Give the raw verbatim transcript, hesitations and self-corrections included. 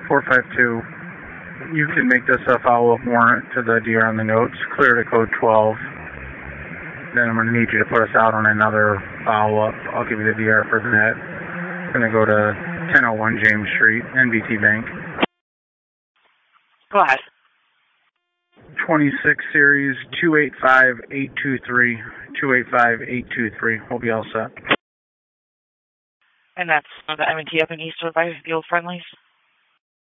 four five two. You can make this a follow-up warrant to the D R on the notes. Clear to code twelve. Then I'm going to need you to put us out on another follow-up. I'll give you the D R for that. I'm going to go to ten oh one James Street, N B T Bank. Go ahead. twenty-six series two eight five eight two three. two eight five eight two three. We'll be all set. And that's the M and T up in Eastwood by the old Friendlies?